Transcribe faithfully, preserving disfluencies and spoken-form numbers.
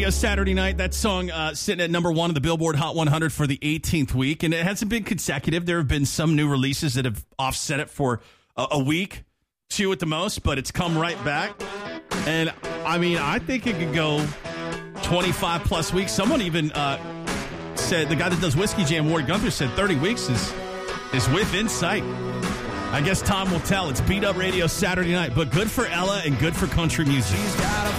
Saturday night, that song uh, sitting at number one of the Billboard Hot one hundred for the eighteenth week, and it hasn't been consecutive. There have been some new releases that have offset it for a, a week, two at the most, but it's come right back. And, I mean, I think it could go twenty-five plus weeks. Someone even uh, said, the guy that does Whiskey Jam, Ward Gunther, said thirty weeks is, is within sight. I guess time will tell. It's Beat Up Radio Saturday night, but good for Ella and good for country music. She's got a